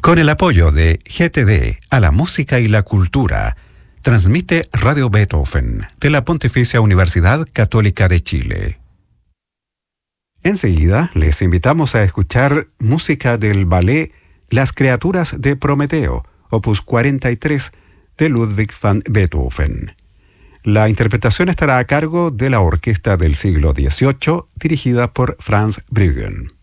Con el apoyo de GTD a la música y la cultura, transmite Radio Beethoven de la Pontificia Universidad Católica de Chile. Enseguida les invitamos a escuchar música del ballet Las criaturas de Prometeo, opus 43 de Ludwig van Beethoven. La interpretación estará a cargo de la Orquesta del Siglo XVIII, dirigida por Franz Bruggen.